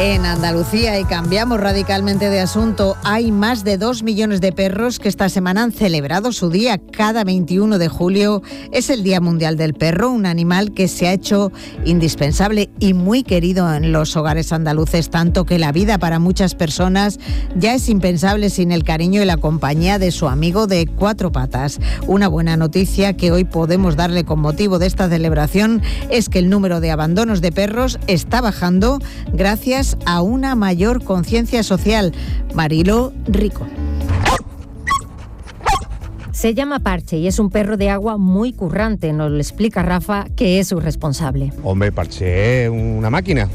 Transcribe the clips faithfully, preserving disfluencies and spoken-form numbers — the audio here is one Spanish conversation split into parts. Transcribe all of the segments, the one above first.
En Andalucía, y cambiamos radicalmente de asunto, hay más de dos millones de perros que esta semana han celebrado su día. Cada veintiuno de julio es el Día Mundial del Perro, un animal que se ha hecho indispensable y muy querido en los hogares andaluces, tanto que la vida para muchas personas ya es impensable sin el cariño y la compañía de su amigo de cuatro patas. Una buena noticia que hoy podemos darle con motivo de esta celebración es que el número de abandonos de perros está bajando gracias a una mayor conciencia social. Marilo Rico. Se llama Parche y es un perro de agua muy currante. Nos lo explica Rafa, que es su responsable. Hombre, Parche es una máquina.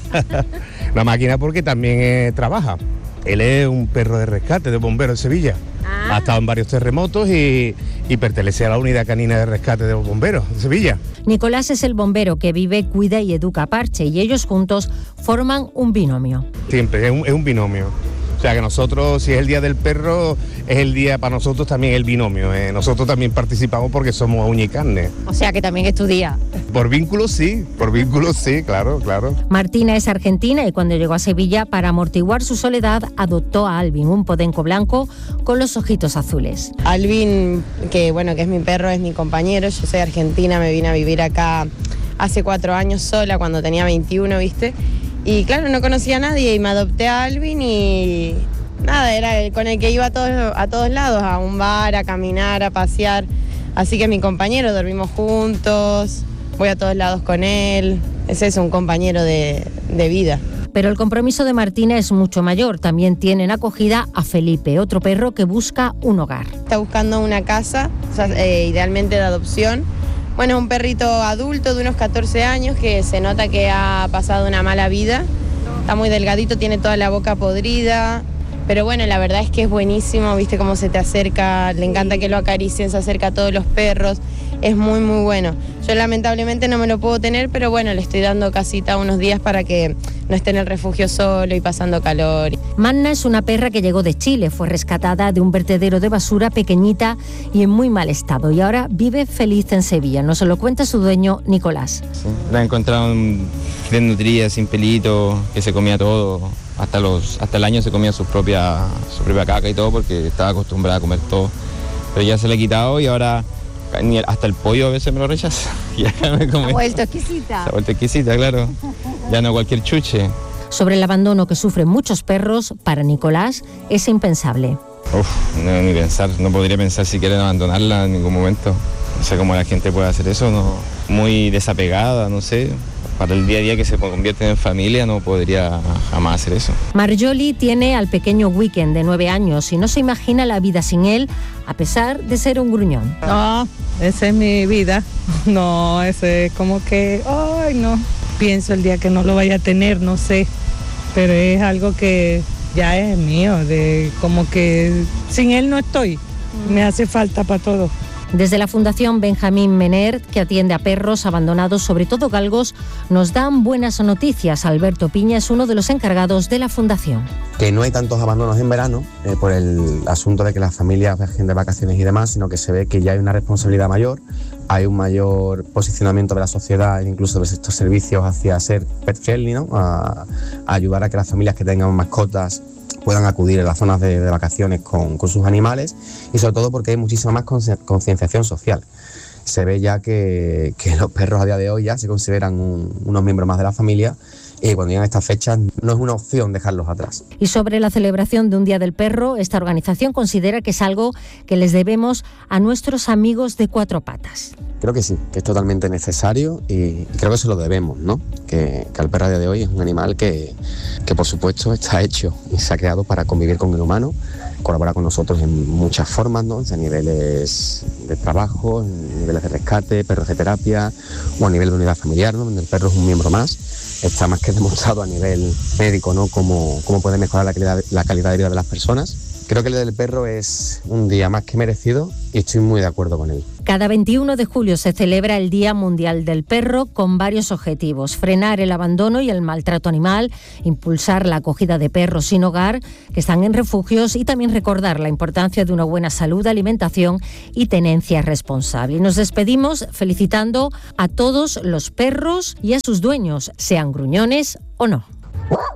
Una máquina porque también eh, trabaja. Él es un perro de rescate de bomberos de Sevilla. Ah. Ha estado en varios terremotos y, y pertenece a la unidad canina de rescate de los bomberos de Sevilla. Nicolás es el bombero que vive, cuida y educa a Parche, y ellos juntos forman un binomio. Siempre, es un, es un binomio. O sea que nosotros, si es el Día del Perro, es el día para nosotros también el binomio. ¿eh? Nosotros también participamos porque somos uña y carne. O sea que también es tu día. Por vínculos sí, por vínculos sí, claro, claro. Martina es argentina y cuando llegó a Sevilla, para amortiguar su soledad, adoptó a Alvin, un podenco blanco con los ojitos azules. Alvin, que bueno, que es mi perro, es mi compañero. Yo soy argentina, me vine a vivir acá hace cuatro años sola, cuando tenía veintiuno, ¿viste? Y claro, no conocía a nadie y me adopté a Alvin y nada, era el con el que iba a todos, a todos lados, a un bar, a caminar, a pasear. Así que es mi compañero, dormimos juntos, voy a todos lados con él. Ese es un compañero de, de vida. Pero el compromiso de Martina es mucho mayor. También tienen acogida a Felipe, otro perro que busca un hogar. Está buscando una casa, o sea, eh, idealmente de adopción. Bueno, es un perrito adulto de unos catorce años que se nota que ha pasado una mala vida. Está muy delgadito, tiene toda la boca podrida. Pero bueno, la verdad es que es buenísimo, viste cómo se te acerca, le encanta que lo acaricien, se acerca a todos los perros. Es muy, muy bueno. Yo lamentablemente no me lo puedo tener, pero bueno, le estoy dando casita unos días para que no esté en el refugio solo y pasando calor. Manna es una perra que llegó de Chile, fue rescatada de un vertedero de basura pequeñita y en muy mal estado, y ahora vive feliz en Sevilla. Nos lo cuenta su dueño, Nicolás. Sí, la encontraron desnutrida, sin pelito, que se comía todo. Hasta, los, hasta el año se comía su propia, su propia caca y todo porque estaba acostumbrada a comer todo. Pero ya se le ha quitado y ahora ni el, hasta el pollo a veces me lo rechaza. Ya me come. Se ha vuelto exquisita. Se ha vuelto exquisita, claro. Ya no cualquier chuche. Sobre el abandono que sufren muchos perros, para Nicolás es impensable. Uf, no, ni pensar, no podría pensar si quieren abandonarla en ningún momento. No sé cómo la gente puede hacer eso, no, muy desapegada, no sé. Para el día a día que se convierten en familia no podría jamás hacer eso. Marjoli tiene al pequeño Weekend de nueve años y no se imagina la vida sin él, a pesar de ser un gruñón. No, esa es mi vida. No, ese es como que, ay no, pienso el día que no lo vaya a tener, no sé, pero es algo que ya es mío, de como que sin él no estoy, me hace falta para todo. Desde la Fundación Benjamín Mener, que atiende a perros abandonados, sobre todo galgos, nos dan buenas noticias. Alberto Piña es uno de los encargados de la fundación. Que no hay tantos abandonos en verano eh, por el asunto de que las familias viajen de vacaciones y demás, sino que se ve que ya hay una responsabilidad mayor, hay un mayor posicionamiento de la sociedad, incluso de estos servicios hacia ser pet friendly, ¿no? a, a ayudar a que las familias que tengan mascotas puedan acudir a las zonas de, de vacaciones con, con sus animales, y sobre todo porque hay muchísima más concienciación social. Se ve ya que, que los perros a día de hoy ya se consideran un, unos miembros más de la familia, y cuando llegan estas fechas no es una opción dejarlos atrás. Y sobre la celebración de un Día del Perro, esta organización considera que es algo que les debemos a nuestros amigos de cuatro patas. Creo que sí, que es totalmente necesario y, y creo que se lo debemos, ¿no? Que, que el perro a día de hoy es un animal que, que por supuesto está hecho y se ha creado para convivir con el humano, colabora con nosotros en muchas formas, ¿no? A niveles de trabajo, en niveles de rescate, perros de terapia o a nivel de unidad familiar, ¿no? Donde el perro es un miembro más. Está más que demostrado a nivel médico, ¿no? Cómo, cómo puede mejorar la calidad, la calidad de vida de las personas. Creo que el Día del Perro es un día más que merecido y estoy muy de acuerdo con él. Cada veintiuno de julio se celebra el Día Mundial del Perro con varios objetivos: frenar el abandono y el maltrato animal, impulsar la acogida de perros sin hogar que están en refugios y también recordar la importancia de una buena salud, alimentación y tenencia responsable. Y nos despedimos felicitando a todos los perros y a sus dueños, sean gruñones o no.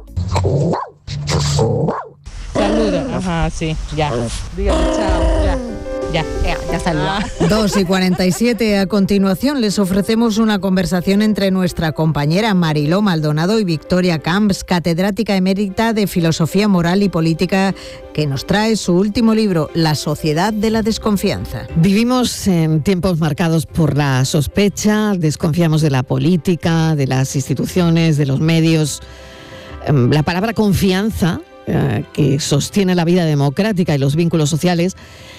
Saluda. Ajá, sí, ya. Dígame chao, ya. Ya, ya, ya saluda. dos y cuarenta y siete. A continuación les ofrecemos una conversación entre nuestra compañera Mariló Maldonado y Victoria Camps, catedrática emérita de Filosofía Moral y Política, que nos trae su último libro, La sociedad de la desconfianza. Vivimos en tiempos marcados por la sospecha, desconfiamos de la política, de las instituciones, de los medios. La palabra confianza, eh, que sostiene la vida democrática y los vínculos sociales,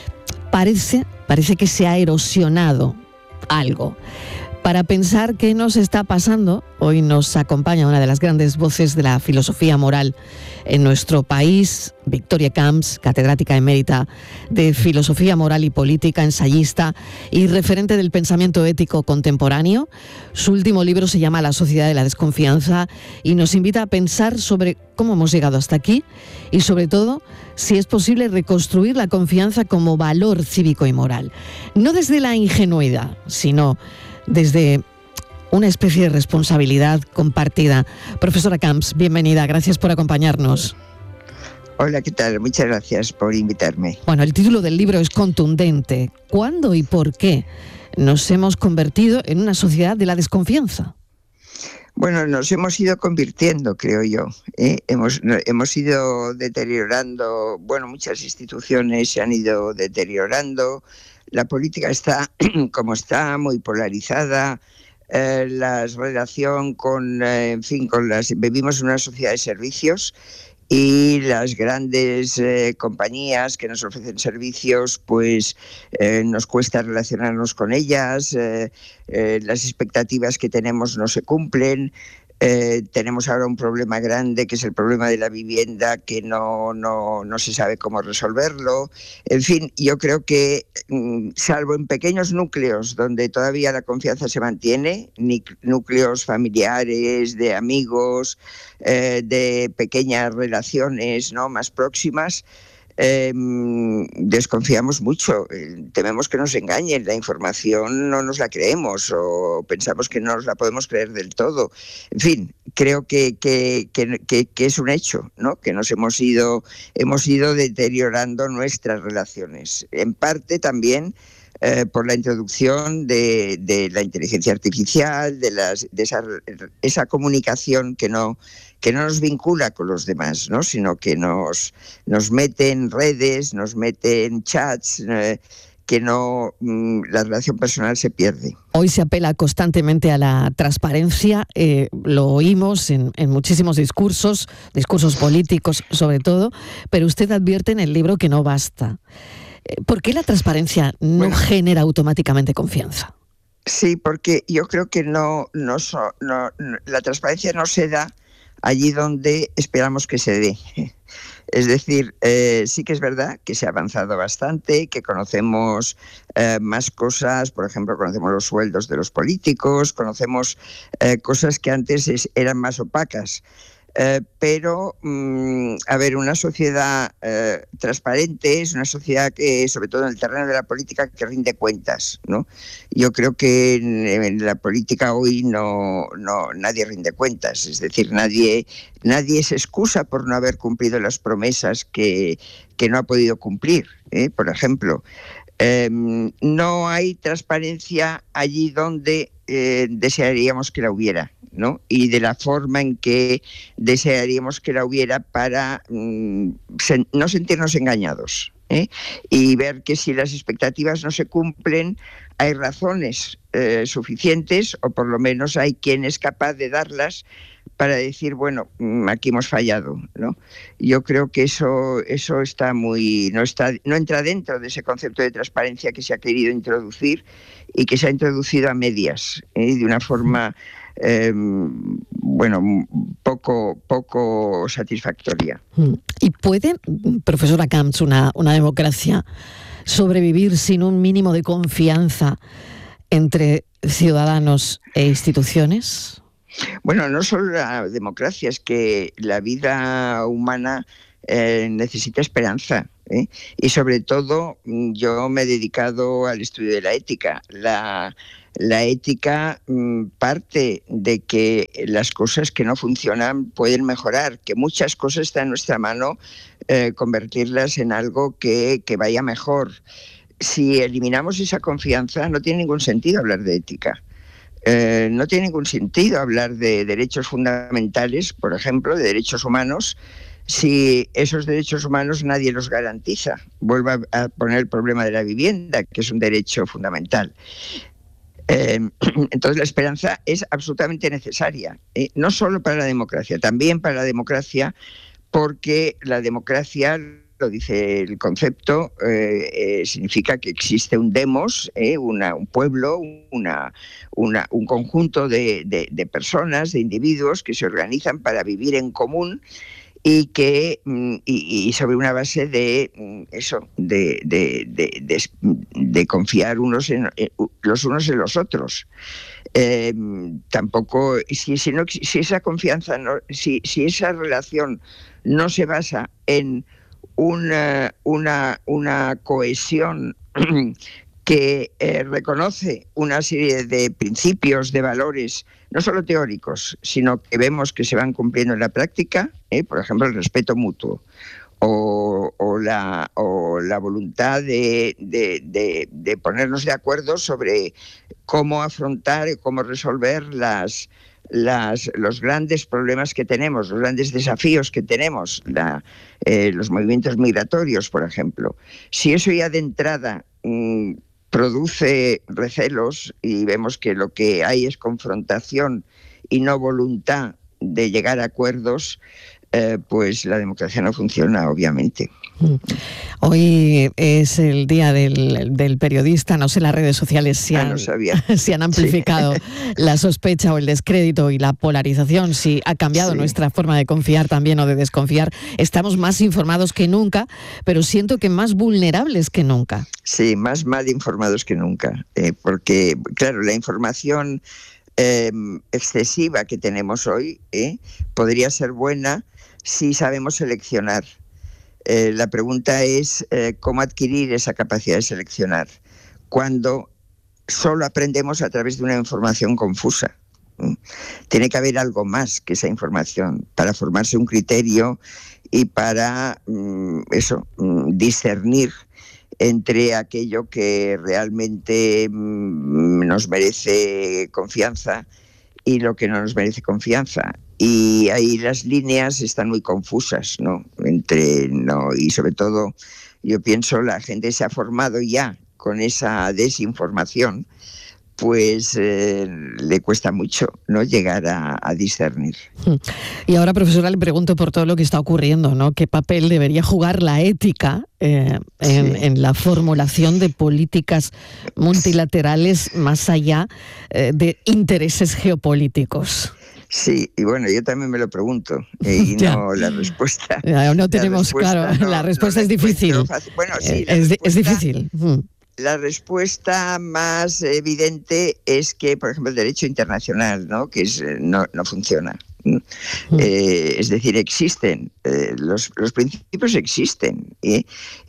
Parece, parece que se ha erosionado algo. Para pensar qué nos está pasando, hoy nos acompaña una de las grandes voces de la filosofía moral en nuestro país, Victoria Camps, catedrática emérita de Filosofía Moral y Política, ensayista y referente del pensamiento ético contemporáneo. Su último libro se llama La sociedad de la desconfianza y nos invita a pensar sobre cómo hemos llegado hasta aquí y, sobre todo, si es posible reconstruir la confianza como valor cívico y moral. No desde la ingenuidad, sino desde una especie de responsabilidad compartida. Profesora Camps, bienvenida, gracias por acompañarnos. Hola, ¿qué tal? Muchas gracias por invitarme. Bueno, el título del libro es contundente. ¿Cuándo y por qué nos hemos convertido en una sociedad de la desconfianza? Bueno, nos hemos ido convirtiendo, creo yo. ¿eh? Hemos, hemos ido deteriorando, bueno, muchas instituciones se han ido deteriorando, la política está como está, muy polarizada, eh, la relación con, eh, en fin, con las, vivimos en una sociedad de servicios y las grandes eh, compañías que nos ofrecen servicios, pues eh, nos cuesta relacionarnos con ellas, eh, eh, las expectativas que tenemos no se cumplen. Eh, tenemos ahora un problema grande que es el problema de la vivienda, que no, no, no se sabe cómo resolverlo. En fin, yo creo que mm, salvo en pequeños núcleos donde todavía la confianza se mantiene, ni núcleos familiares, de amigos, eh, de pequeñas relaciones, ¿no?, más próximas, Eh, desconfiamos mucho, eh, tememos que nos engañen, la información no nos la creemos o pensamos que no nos la podemos creer del todo. En fin, creo que, que, que, que, que es un hecho, ¿no?, que nos hemos ido, hemos ido deteriorando nuestras relaciones. En parte también Eh, por la introducción de, de la inteligencia artificial, de, las, de esa, esa comunicación que no, que no nos vincula con los demás, ¿no?, sino que nos, nos mete en redes, nos mete en chats, eh, que no, mmm, la relación personal se pierde. Hoy se apela constantemente a la transparencia, eh, lo oímos en, en muchísimos discursos, discursos políticos sobre todo, pero usted advierte en el libro que no basta. ¿Por qué la transparencia no bueno, genera automáticamente confianza? Sí, porque yo creo que no, no, so, no, no, la transparencia no se da allí donde esperamos que se dé. Es decir, eh, sí que es verdad que se ha avanzado bastante, que conocemos eh, más cosas, por ejemplo, conocemos los sueldos de los políticos, conocemos eh, cosas que antes es, eran más opacas. Eh, pero, mmm, a ver, una sociedad eh, transparente es una sociedad que, sobre todo en el terreno de la política, que rinde cuentas, ¿no? Yo creo que en, en la política hoy no, no nadie rinde cuentas, es decir, nadie, nadie se excusa por no haber cumplido las promesas que, que no ha podido cumplir, ¿eh? Por ejemplo, eh, no hay transparencia allí donde eh, desearíamos que la hubiera, ¿no? Y de la forma en que desearíamos que la hubiera para mm, sen- no sentirnos engañados, ¿eh? Y ver que si las expectativas no se cumplen hay razones eh, suficientes, o por lo menos hay quien es capaz de darlas para decir, bueno, aquí hemos fallado, ¿no? Yo creo que eso eso está muy no está no entra dentro de ese concepto de transparencia que se ha querido introducir y que se ha introducido a medias, ¿eh? De una forma eh, bueno, poco poco satisfactoria. ¿Y puede, profesora Camps, una una democracia sobrevivir sin un mínimo de confianza entre ciudadanos e instituciones? Bueno, no solo la democracia, es que la vida humana eh, necesita esperanza, ¿eh? Y sobre todo yo me he dedicado al estudio de la ética. La, La ética mmm, parte de que las cosas que no funcionan pueden mejorar, que muchas cosas están en nuestra mano, eh, convertirlas en algo que, que vaya mejor. Si eliminamos esa confianza, no tiene ningún sentido hablar de ética. Eh, no tiene ningún sentido hablar de derechos fundamentales, por ejemplo, de derechos humanos, si esos derechos humanos nadie los garantiza. Vuelvo a poner el problema de la vivienda, que es un derecho fundamental. Eh, entonces la esperanza es absolutamente necesaria, eh, no solo para la democracia, también para la democracia, porque la democracia, lo dice el concepto, eh, eh, significa que existe un demos, eh, una, un pueblo, una, una, un conjunto de, de, de personas, de individuos que se organizan para vivir en común y que y, y sobre una base de eso, de, de, de, de, de confiar unos en, los unos en los otros. Eh, tampoco, si, si, no, si esa confianza, no, si, si esa relación no se basa en una, una, una cohesión que eh, reconoce una serie de principios, de valores, no solo teóricos, sino que vemos que se van cumpliendo en la práctica, ¿eh? Por ejemplo, el respeto mutuo o, o, la, o la voluntad de, de, de, de ponernos de acuerdo sobre cómo afrontar y cómo resolver las, las, los grandes problemas que tenemos, los grandes desafíos que tenemos, la, eh, los movimientos migratorios, por ejemplo. Si eso ya de entrada mmm, produce recelos y vemos que lo que hay es confrontación y no voluntad de llegar a acuerdos, eh, pues la democracia no funciona, obviamente. Hoy es el día del, del periodista, no sé las redes sociales si han, ah, no sabía. si han amplificado sí. la sospecha o el descrédito y la polarización, si ha cambiado sí. nuestra forma de confiar también o de desconfiar. Estamos más informados que nunca, pero siento que más vulnerables que nunca. Sí, más mal informados que nunca, eh, porque claro, la información eh, excesiva que tenemos hoy eh, podría ser buena si sabemos seleccionar. Eh, la pregunta es eh, cómo adquirir esa capacidad de seleccionar cuando solo aprendemos a través de una información confusa. ¿Mm? Tiene que haber algo más que esa información para formarse un criterio y para mm, eso, mm, discernir entre aquello que realmente mm, nos merece confianza y lo que no nos merece confianza. Y ahí las líneas están muy confusas, ¿no? Entre, no, y sobre todo, yo pienso, la gente se ha formado ya con esa desinformación, pues eh, le cuesta mucho, ¿no?, llegar a, a discernir. Y ahora, profesora, le pregunto por todo lo que está ocurriendo, ¿no? ¿Qué papel debería jugar la ética eh, en, sí. en la formulación de políticas multilaterales más allá eh, de intereses geopolíticos? Sí, y bueno, yo también me lo pregunto, eh, y no la respuesta. No tenemos, respuesta, claro, no, la respuesta no es difícil. Bueno, sí, es, es difícil. La respuesta más evidente es que, por ejemplo, el derecho internacional, ¿no?, que es, no, no funciona. Mm. Eh, es decir, existen, eh, los, los principios existen, ¿eh?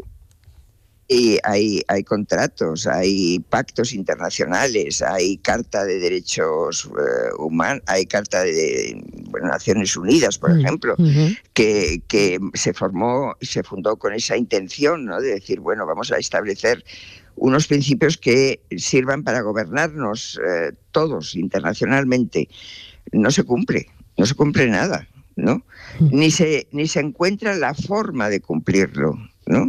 Y hay, hay contratos, hay pactos internacionales, hay Carta de Derechos eh, Humanos, hay Carta de bueno, Naciones Unidas, por ejemplo, uh-huh. que, que se formó y se fundó con esa intención, ¿no?, de decir, bueno, vamos a establecer unos principios que sirvan para gobernarnos eh, todos internacionalmente. No se cumple, no se cumple nada, ¿no? Uh-huh. Ni se, ni se encuentra la forma de cumplirlo, ¿no?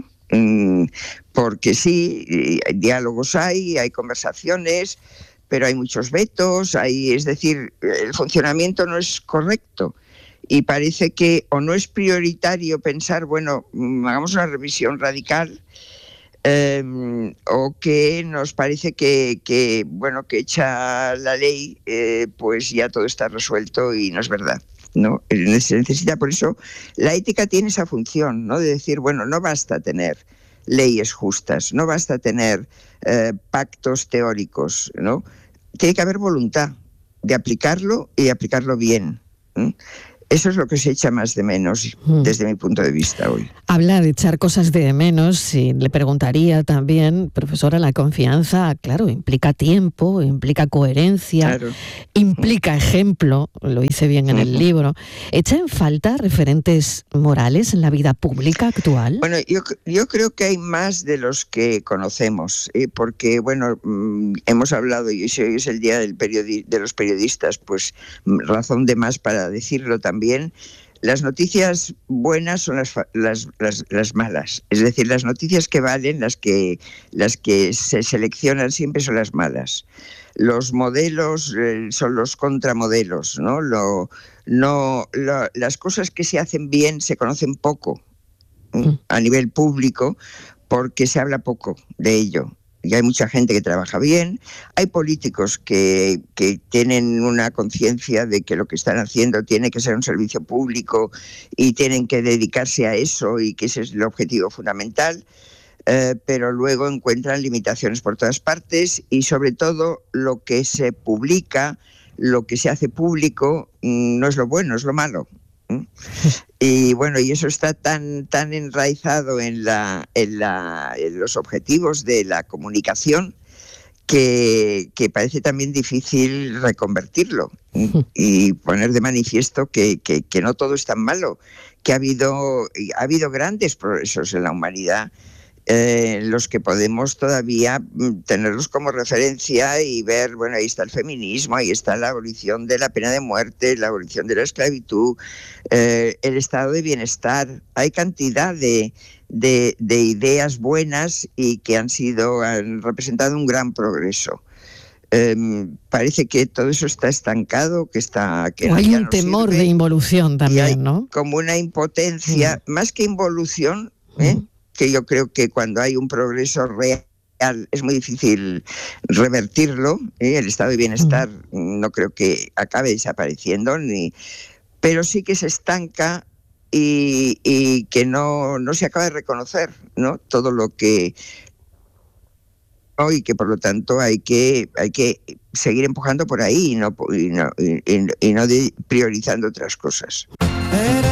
Porque sí, diálogos hay, hay conversaciones, pero hay muchos vetos, hay, es decir, el funcionamiento no es correcto y parece que o no es prioritario pensar, bueno, hagamos una revisión radical, eh, o que nos parece que, que, bueno, que hecha la ley, eh, pues ya todo está resuelto y no es verdad. ¿No? Se necesita, por eso la ética tiene esa función, ¿no?, de decir, bueno, no basta tener leyes justas, no basta tener eh, pactos teóricos, ¿no? Tiene que haber voluntad de aplicarlo y aplicarlo bien. ¿eh? Eso es lo que se echa más de menos desde mi punto de vista hoy. Habla de echar cosas de menos y le preguntaría también, profesora, la confianza, claro, implica tiempo, implica coherencia, claro. implica ejemplo, lo hice bien en el libro. ¿Echa en falta referentes morales en la vida pública actual? Bueno, yo, yo creo que hay más de los que conocemos, ¿eh? porque, bueno, mmm, hemos hablado, y hoy es el día del periodi- de los periodistas, pues razón de más para decirlo también. También las noticias buenas son las, las, las, las malas, es decir, las noticias que valen, las que, las que se seleccionan siempre son las malas. Los modelos eh, son los contramodelos, ¿no? Lo, no lo, las cosas que se hacen bien se conocen poco ¿eh? a nivel público porque se habla poco de ello. Y hay mucha gente que trabaja bien, hay políticos que, que tienen una conciencia de que lo que están haciendo tiene que ser un servicio público y tienen que dedicarse a eso y que ese es el objetivo fundamental, eh, pero luego encuentran limitaciones por todas partes y sobre todo lo que se publica, lo que se hace público, no es lo bueno, es lo malo. Y bueno, y eso está tan tan enraizado en la en la en los objetivos de la comunicación que, que parece también difícil reconvertirlo y poner de manifiesto que, que, que no todo es tan malo, que ha habido ha habido grandes progresos en la humanidad. Eh, los que podemos todavía tenerlos como referencia y ver, bueno, ahí está el feminismo, ahí está la abolición de la pena de muerte, la abolición de la esclavitud, eh, el estado de bienestar. Hay cantidad de, de, de ideas buenas y que han sido, han representado un gran progreso. Eh, parece que todo eso está estancado, que está... Que hay no, un no temor sirve, de involución también, hay ¿no? Como una impotencia, mm. más que involución, ¿eh? Mm. que yo creo que cuando hay un progreso real es muy difícil revertirlo, ¿eh? El estado de bienestar mm. no creo que acabe desapareciendo, ni, pero sí que se estanca y, y que no, no se acaba de reconocer, ¿no? Todo lo que... y que por lo tanto hay que hay que seguir empujando por ahí y no, y no, y, y no de, priorizando otras cosas.